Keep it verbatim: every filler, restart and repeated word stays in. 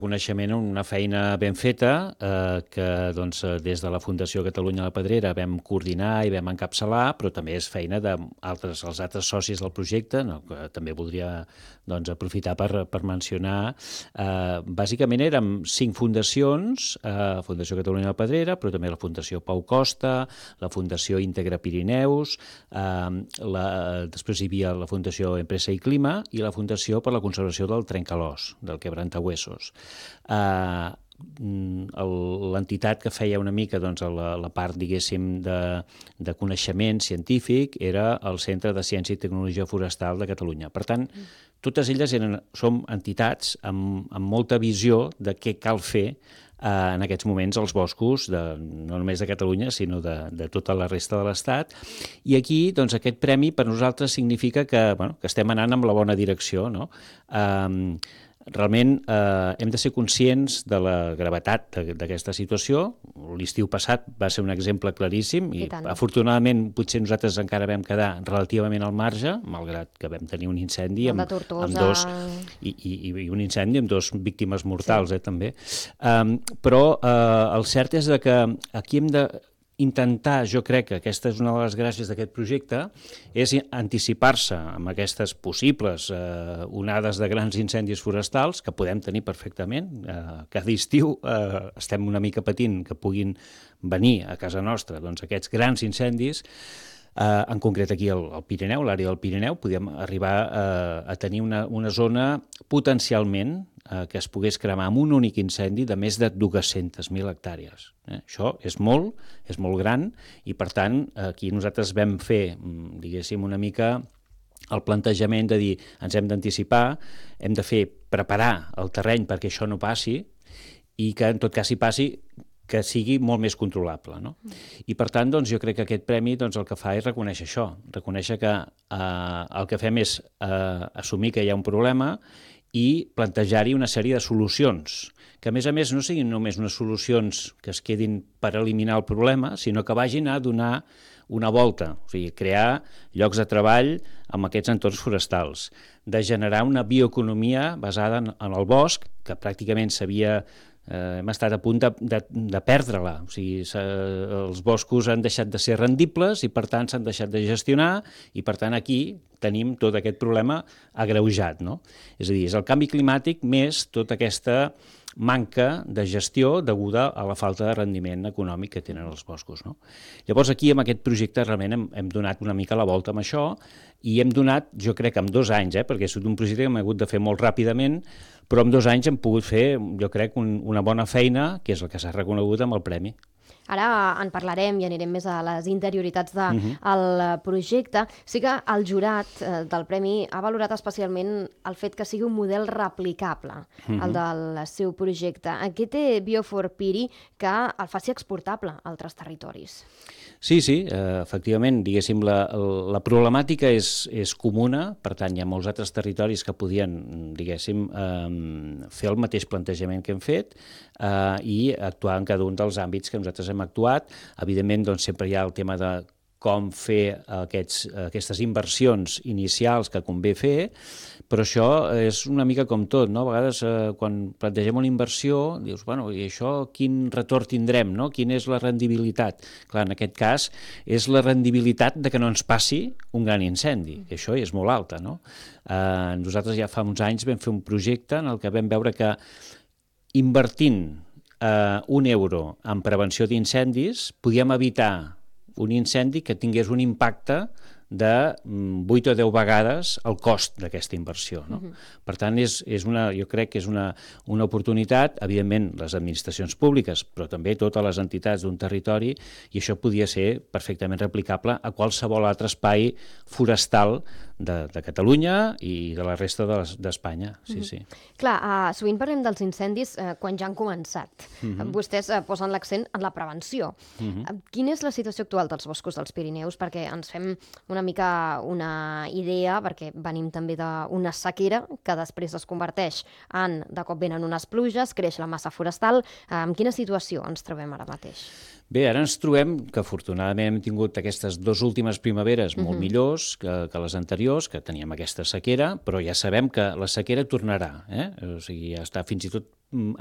Coneixement, una feina ben feta eh, que doncs, des de la Fundació Catalunya la Pedrera vam coordinar i vam encapçalar, però també és feina d'altres els altres socis del projecte, no? Que també voldria doncs, aprofitar per, per mencionar. Eh, bàsicament érem cinc fundacions, eh, Fundació Catalunya la Pedrera, però també la Fundació Pau Costa, la Fundació Íntegra Pirineus, eh, la, després hi havia la Fundació Empresa i Clima i la Fundació per la Conservació del Trencalòs, del Quebrantahuesos. Uh, l'entitat que feia una mica doncs, la, la part, diguéssim, de, de coneixement científic era el Centre de Ciència i Tecnologia Forestal de Catalunya. Per tant, totes elles eren, som entitats amb, amb molta visió de què cal fer eh, en aquests moments als boscos, de, no només de Catalunya, sinó de, de tota la resta de l'Estat. I aquí, doncs, aquest premi per nosaltres significa que, bueno, que estem anant en la bona direcció, no? Um, Realment eh, hem de ser conscients de la gravetat d'aquesta situació. L'estiu passat va ser un exemple claríssim i, i afortunadament potser nosaltres encara vam quedar relativament al marge, malgrat que vam tenir un incendi amb, amb dos, i, i, i un incendi amb dos víctimes mortals, sí. eh, també. Um, però eh, el cert és que aquí hem de intentar, jo crec que aquesta és una de les gràcies d'aquest projecte, és anticipar-se amb aquestes possibles eh, onades de grans incendis forestals, que podem tenir perfectament. Eh, cada estiu eh, estem una mica patint que puguin venir a casa nostra doncs, aquests grans incendis. Uh, en concret aquí al, al Pirineu, l'àrea del Pirineu, podíem arribar uh, a tenir una, una zona potencialment uh, que es pogués cremar amb un únic incendi de més de dues-centes mil hectàrees. Eh? Això és molt, és molt gran i per tant aquí nosaltres vam fer, diguéssim, una mica el plantejament de dir ens hem d'anticipar, hem de fer preparar el terreny perquè això no passi i que en tot cas hi passi que sigui molt més controlable. No? I per tant, doncs, jo crec que aquest premi doncs, el que fa és reconèixer això, reconèixer que eh, el que fem és eh, assumir que hi ha un problema i plantejar-hi una sèrie de solucions, que a més a més no siguin només unes solucions que es quedin per eliminar el problema, sinó que vagin a donar una volta, o sigui, crear llocs de treball amb aquests entorns forestals, de generar una bioeconomia basada en, en el bosc, que pràcticament s'havia Eh, hem estat a punt de, de, de perdre-la. O sigui, els boscos han deixat de ser rendibles i per tant s'han deixat de gestionar i per tant aquí tenim tot aquest problema agreujat. No? És a dir, és el canvi climàtic més tota aquesta manca de gestió deguda a la falta de rendiment econòmic que tenen els boscos. No? Llavors aquí amb aquest projecte realment hem, hem donat una mica la volta amb això i hem donat, jo crec que en dos anys, eh, perquè és un projecte que hem hagut de fer molt ràpidament, però en dos anys hem pogut fer, jo crec, un, una bona feina, que és el que s'ha reconegut amb el premi. Ara en parlarem i anirem més a les interioritats del de, uh-huh. projecte. Sí que el jurat eh, del Premi ha valorat especialment el fet que sigui un model replicable, uh-huh. el del seu projecte. Què té Biofor Piri que el faci exportable a altres territoris? Sí, sí, eh, efectivament, diguéssim, la, la problemàtica és, és comuna, per tant, hi ha molts altres territoris que podien, diguéssim, eh, fer el mateix plantejament que hem fet eh, i actuar en cada un dels àmbits que nosaltres hem actuat. Evidentment, doncs, sempre hi ha el tema de com fer aquests, aquestes inversions inicials que convé fer, però això és una mica com tot, no? A vegades eh, quan plantegem una inversió dius, bueno, i això quin retorn tindrem, no? Quina és la rendibilitat? Clar, en aquest cas és la rendibilitat de que no ens passi un gran incendi, que això és molt alta, no? Eh, nosaltres ja fa uns anys vam fer un projecte en el que vam veure que invertint eh, un euro en prevenció d'incendis podíem evitar un incendi que tingués un impacte de vuit o deu vegades el cost d'aquesta inversió. No? Uh-huh. Per tant, és, és una, jo crec que és una, una oportunitat, evidentment, les administracions públiques, però també totes les entitats d'un territori, i això podia ser perfectament replicable a qualsevol altre espai forestal de, de Catalunya i de la resta d'Espanya. De, sí, uh-huh. sí. Clar, uh, sovint parlem dels incendis uh, quan ja han començat. Uh-huh. Vostès uh, posen l'accent en la prevenció. Uh-huh. Uh, quina és la situació actual dels boscos dels Pirineus? Perquè ens fem una una mica una idea, perquè venim també d'una sequera que després es converteix en, de cop venen unes pluges, creix la massa forestal. En quina situació ens trobem ara mateix? Bé, ara ens trobem que afortunadament hem tingut aquestes dues últimes primaveres molt uh-huh. millors que, que les anteriors, que teníem aquesta sequera, però ja sabem que la sequera tornarà, eh? O sigui, ja està fins i tot